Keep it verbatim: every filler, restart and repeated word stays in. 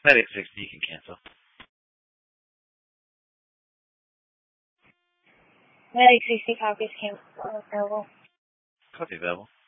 Medic sixty, you can cancel. Medic sixty copies, cancel available. Copy available.